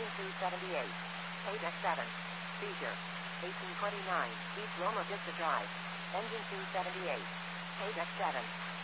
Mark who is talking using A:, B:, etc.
A: Engine 278. Paydeck 7. Feature. 1829. East Loma Vista Drive. Engine 278. Paydeck 7.